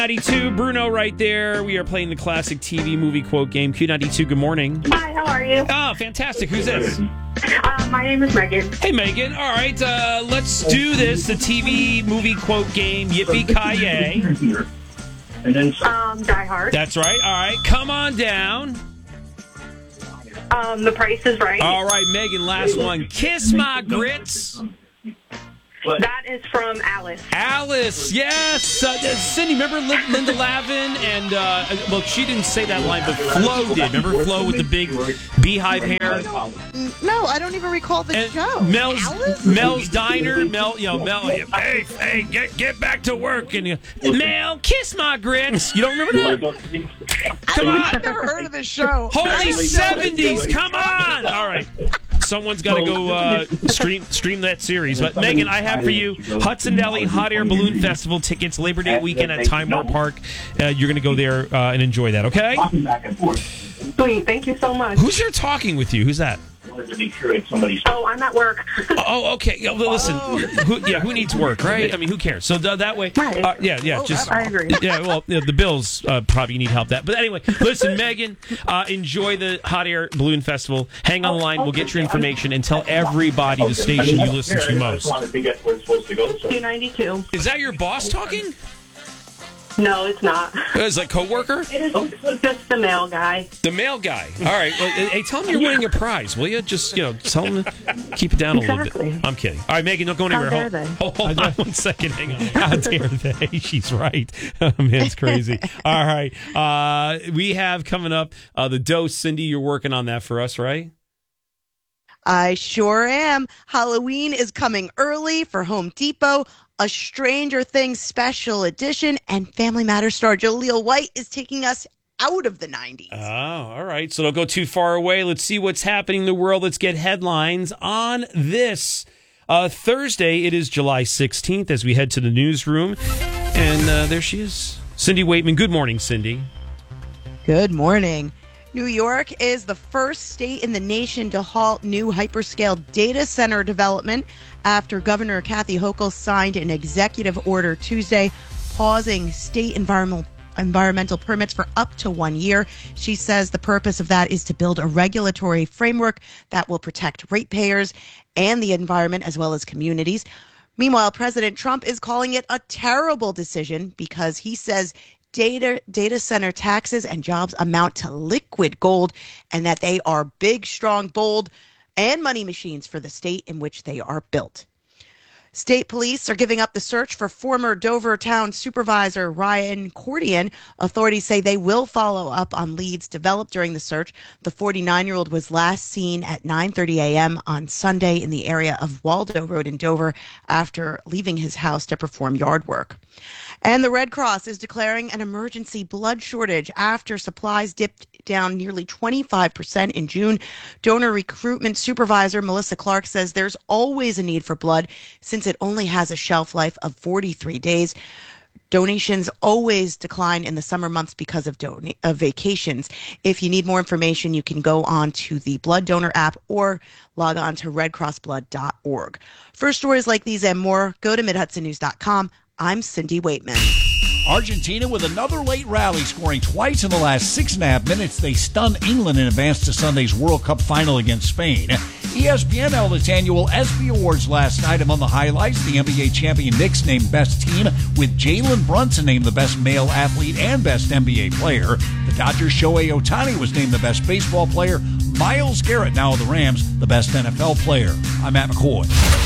Q92, Bruno right there. We are playing the classic TV movie quote game. Q92, good morning. Hi, how are you? Oh, fantastic. Who's this? My name is Megan. Hey, Megan. All right, let's do this. The TV movie quote game. Yippee-ki-yay. Die Hard. That's right. All right, come on down. The Price is Right. All right, Megan, last one. Kiss my grits. That is from Alice. Alice, yes. Cindy, remember Linda Lavin? And, well, she didn't say that line, but Flo did. Remember Flo with the big beehive hair? No, I don't even recall the show. Mel's Diner. Mel, hey, get back to work. And Mel, kiss my grits. You don't remember that? Come on. I've never heard of this show. Holy 70s. Come on. All right. Someone's got to go stream that series. But, Megan, I have for you Hudson Valley Hot Air Balloon Festival tickets, Labor Day weekend at Time Warner Park. You're going to go there and enjoy that, okay? Sweet, thank you so much. Who's there talking with you? Who's that? Oh, I'm at work. Oh, okay. Yeah, well, listen, who needs work, right? I mean, who cares? So that way, just I agree. Yeah, well, the Bills probably need help that. But anyway, listen, Megan, enjoy the Hot Air Balloon Festival. Hang on the line. We'll get your information and tell everybody the station you listen to most. Q92. Is that your boss talking? No, it's not. Is that coworker? It is just the mail guy. The mail guy. All right. Well, hey, tell him you're winning a prize, will you? Just, tell him to keep it down a little bit. I'm kidding. All right, Megan, don't go anywhere. How dare they? Hold on 1 second. Hang on. How dare they? She's right. Oh, man, it's crazy. All right. We have coming up the dose. Cindy, you're working on that for us, right? I sure am. Halloween is coming early for Home Depot. A Stranger Things special edition, and Family Matters star Jaleel White is taking us out of the 90s. Oh, all right. So don't go too far away. Let's see what's happening in the world. Let's get headlines on this. Thursday, it is July 16th as we head to the newsroom. And there she is, Cindy Waitman. Good morning, Cindy. Good morning. New York is the first state in the nation to halt new hyperscale data center development after Governor Kathy Hochul signed an executive order Tuesday pausing state environmental permits for up to 1 year. She says the purpose of that is to build a regulatory framework that will protect ratepayers and the environment as well as communities. Meanwhile, President Trump is calling it a terrible decision because he says data center taxes and jobs amount to liquid gold and that they are big, strong, bold, and money machines for the state in which they are built. State police are giving up the search for former Dover Town Supervisor Ryan Cordian. Authorities say they will follow up on leads developed during the search. The 49-year-old was last seen at 9:30 a.m. on Sunday in the area of Waldo Road in Dover after leaving his house to perform yard work. And the Red Cross is declaring an emergency blood shortage after supplies dipped down nearly 25% in June. Donor recruitment supervisor Melissa Clark says there's always a need for blood since it only has a shelf life of 43 days. Donations always decline in the summer months because of vacations. If you need more information, you can go on to the Blood Donor app or log on to redcrossblood.org. For stories like these and more, go to MidHudsonNews.com. I'm Cindy Waitman. Argentina with another late rally, scoring twice in the last 6.5 minutes. They stunned England and advanced to Sunday's World Cup final against Spain. ESPN held its annual ESPY Awards last night. Among the highlights, the NBA champion Knicks named Best Team, with Jalen Brunson named the Best Male Athlete and Best NBA Player. The Dodgers' Shohei Ohtani was named the Best Baseball Player. Myles Garrett, now of the Rams, the Best NFL Player. I'm Matt McCoy.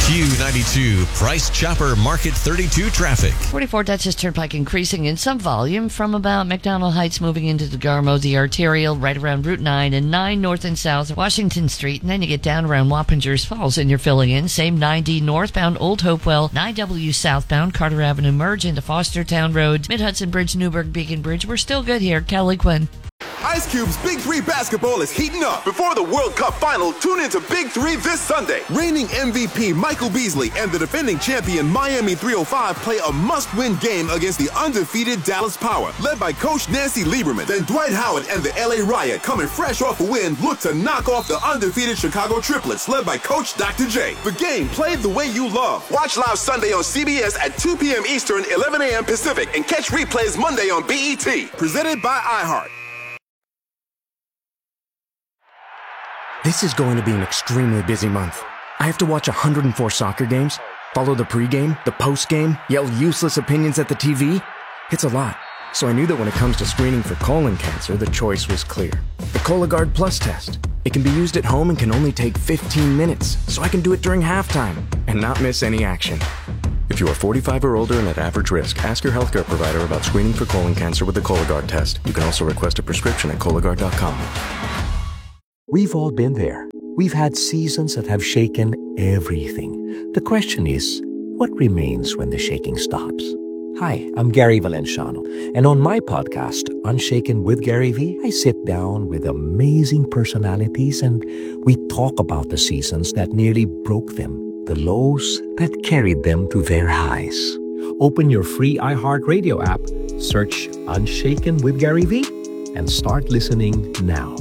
Q92 Price Chopper Market 32 traffic. 44 Dutchess Turnpike increasing in some volume from about McDonald Heights moving into the Garmo, the arterial right around Route 9 and 9 north and south of Washington Street. And then you get down around Wappingers Falls and you're filling in. Same 90 northbound Old Hopewell, 9W southbound Carter Avenue merge into Fostertown Road, Mid-Hudson Bridge, Newburgh, Beacon Bridge. We're still good here. Kelly Quinn. Ice Cube's Big 3 basketball is heating up. Before the World Cup final, tune into Big 3 this Sunday. Reigning MVP Michael Beasley and the defending champion Miami 305 play a must-win game against the undefeated Dallas Power, led by Coach Nancy Lieberman. Then Dwight Howard and the LA Riot, coming fresh off a win, look to knock off the undefeated Chicago Triplets, led by Coach Dr. J. The game played the way you love. Watch live Sunday on CBS at 2 p.m. Eastern, 11 a.m. Pacific, and catch replays Monday on BET. Presented by iHeart. This is going to be an extremely busy month. I have to watch 104 soccer games, follow the pregame, the postgame, yell useless opinions at the TV. It's a lot. So I knew that when it comes to screening for colon cancer, the choice was clear. The Cologuard Plus test. It can be used at home and can only take 15 minutes, so I can do it during halftime and not miss any action. If you are 45 or older and at average risk, ask your healthcare provider about screening for colon cancer with the Cologuard test. You can also request a prescription at Cologuard.com. We've all been there. We've had seasons that have shaken everything. The question is, what remains when the shaking stops? Hi, I'm Gary Valenciano, and on my podcast, Unshaken with Gary V, I sit down with amazing personalities and we talk about the seasons that nearly broke them, the lows that carried them to their highs. Open your free iHeartRadio app, search Unshaken with Gary V, and start listening now.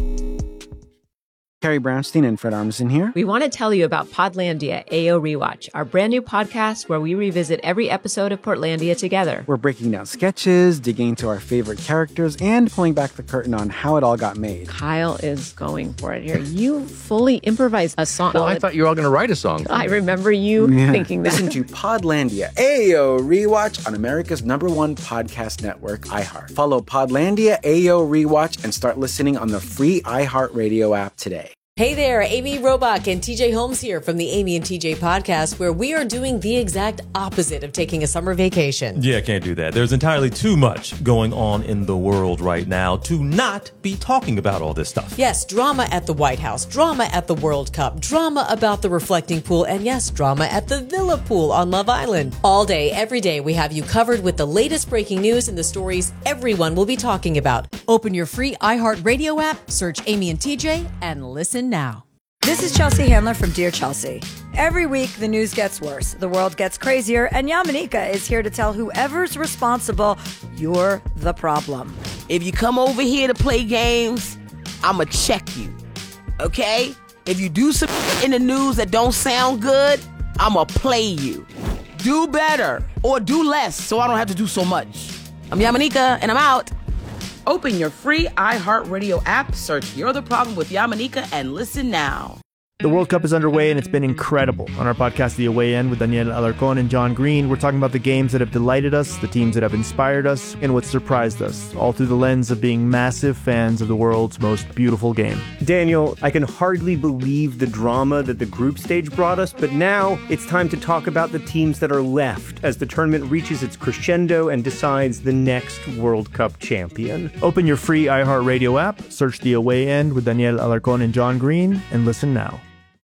Carrie Brownstein and Fred Armisen here. We want to tell you about Podlandia AO Rewatch, our brand new podcast where we revisit every episode of Portlandia together. We're breaking down sketches, digging into our favorite characters, and pulling back the curtain on how it all got made. Kyle is going for it here. You fully improvised a song. Well, I thought you were all going to write a song. I remember you thinking that. Listen to Podlandia AO Rewatch on America's #1 podcast network, iHeart. Follow Podlandia AO Rewatch and start listening on the free iHeartRadio app today. Hey there, Amy Robach and TJ Holmes here from the Amy and TJ podcast, where we are doing the exact opposite of taking a summer vacation. Yeah, can't do that. There's entirely too much going on in the world right now to not be talking about all this stuff. Yes, drama at the White House, drama at the World Cup, drama about the reflecting pool, and yes, drama at the Villa Pool on Love Island. All day, every day, we have you covered with the latest breaking news and the stories everyone will be talking about. Open your free iHeartRadio app, search Amy and TJ, and listen now. This is Chelsea Handler from Dear Chelsea. Every week, the news gets worse, the world gets crazier, and Yamanika is here to tell whoever's responsible, you're the problem. If you come over here to play games, I'ma check you, okay? If you do some in the news that don't sound good, I'ma play you. Do better, or do less, so I don't have to do so much. I'm Yamanika, and I'm out. Open your free iHeartRadio app, search You're the Problem with Yamanika, and listen now. The World Cup is underway, and it's been incredible. On our podcast, The Away End, with Daniel Alarcón and John Green, we're talking about the games that have delighted us, the teams that have inspired us, and what surprised us, all through the lens of being massive fans of the world's most beautiful game. Daniel, I can hardly believe the drama that the group stage brought us, but now it's time to talk about the teams that are left as the tournament reaches its crescendo and decides the next World Cup champion. Open your free iHeartRadio app, search The Away End with Daniel Alarcón and John Green, and listen now.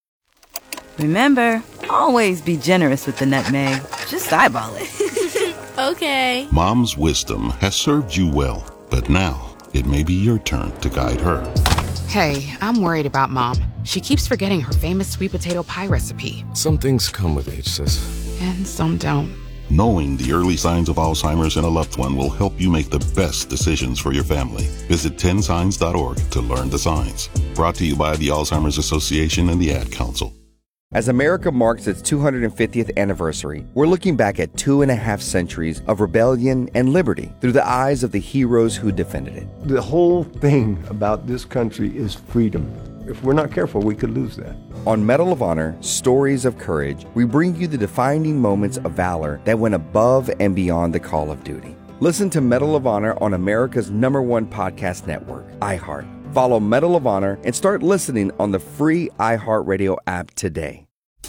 Remember, always be generous with the nutmeg. Just eyeball it. Okay. Mom's wisdom has served you well, but now it may be your turn to guide her. Hey, I'm worried about Mom. She keeps forgetting her famous sweet potato pie recipe. Some things come with age, sis. And some don't. Knowing the early signs of Alzheimer's in a loved one will help you make the best decisions for your family. Visit 10signs.org to learn the signs. Brought to you by the Alzheimer's Association and the Ad Council. As America marks its 250th anniversary, we're looking back at 2.5 centuries of rebellion and liberty through the eyes of the heroes who defended it. The whole thing about this country is freedom. If we're not careful, we could lose that. On Medal of Honor, Stories of Courage, we bring you the defining moments of valor that went above and beyond the call of duty. Listen to Medal of Honor on America's #1 podcast network, iHeart. Follow Medal of Honor and start listening on the free iHeartRadio app today.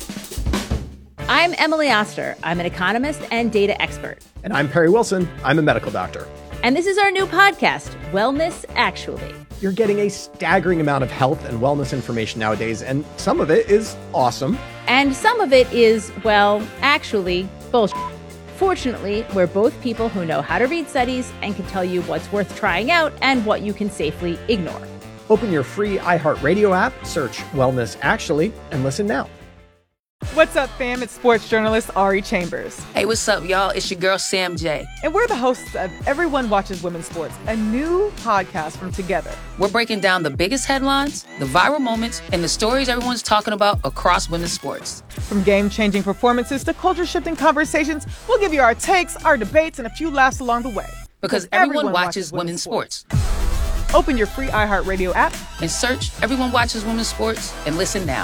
I'm Emily Oster. I'm an economist and data expert. And I'm Perry Wilson. I'm a medical doctor. And this is our new podcast, Wellness Actually. You're getting a staggering amount of health and wellness information nowadays, and some of it is awesome. And some of it is, well, actually, bullshit. Fortunately, we're both people who know how to read studies and can tell you what's worth trying out and what you can safely ignore. Open your free iHeartRadio app, search Wellness Actually, and listen now. What's up, fam? It's sports journalist Ari Chambers. Hey, what's up, y'all? It's your girl, Sam J. And we're the hosts of Everyone Watches Women's Sports, a new podcast from Together. We're breaking down the biggest headlines, the viral moments, and the stories everyone's talking about across women's sports. From game-changing performances to culture-shifting conversations, we'll give you our takes, our debates, and a few laughs along the way. Because everyone watches women's sports. Open your free iHeartRadio app and search Everyone Watches Women's Sports and listen now.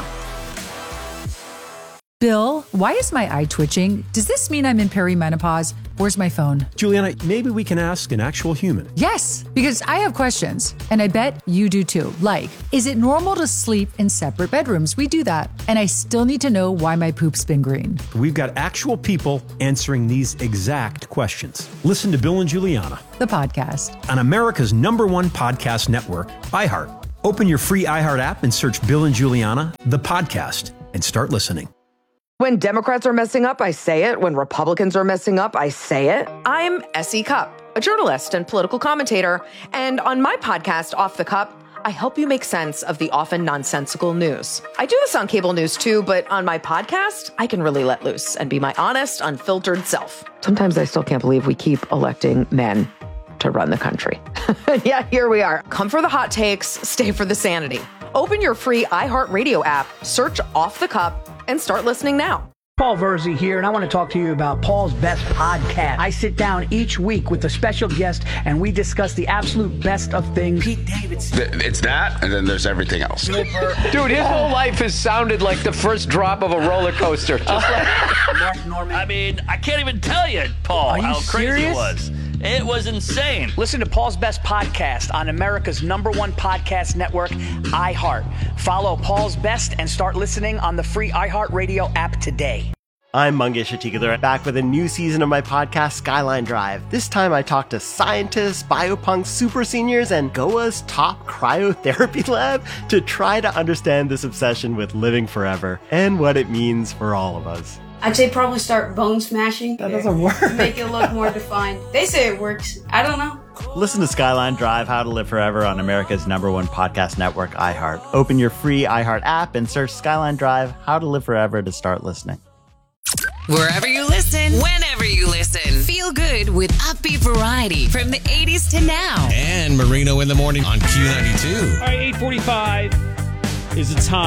Bill, why is my eye twitching? Does this mean I'm in perimenopause? Where's my phone? Juliana, maybe we can ask an actual human. Yes, because I have questions, and I bet you do too. Like, is it normal to sleep in separate bedrooms? We do that. And I still need to know why my poop's been green. We've got actual people answering these exact questions. Listen to Bill and Juliana, the podcast, on America's #1 podcast network, iHeart. Open your free iHeart app and search Bill and Juliana, the podcast, and start listening. When Democrats are messing up, I say it. When Republicans are messing up, I say it. I'm S.E. Cupp, a journalist and political commentator. And on my podcast, Off the Cup, I help you make sense of the often nonsensical news. I do this on cable news too, but on my podcast, I can really let loose and be my honest, unfiltered self. Sometimes I still can't believe we keep electing men to run the country. Yeah, here we are. Come for the hot takes, stay for the sanity. Open your free iHeartRadio app, search Off the Cup, and start listening now. Paul Verzi here, and I want to talk to you about Paul's Best Podcast. I sit down each week with a special guest, and we discuss the absolute best of things. Pete Davidson. It's that, and then there's everything else. Dude, his whole life has sounded like the first drop of a roller coaster. Just Mark Norman. I mean, I can't even tell you, Paul, how crazy it was. It was insane. Listen to Paul's Best Podcast on America's #1 podcast network, iHeart. Follow Paul's Best and start listening on the free iHeartRadio app today. I'm Mangesh Atikadhar, back with a new season of my podcast, Skyline Drive. This time I talk to scientists, biopunks, super seniors, and Goa's top cryotherapy lab to try to understand this obsession with living forever and what it means for all of us. I'd say probably start bone smashing. That doesn't work. Make it look more defined. They say it works. I don't know. Listen to Skyline Drive, How to Live Forever on America's #1 podcast network, iHeart. Open your free iHeart app and search Skyline Drive, How to Live Forever to start listening. Wherever you listen, whenever you listen, feel good with upbeat variety from the 80s to now. And Marino in the morning on Q92. All right, 8:45 is the time.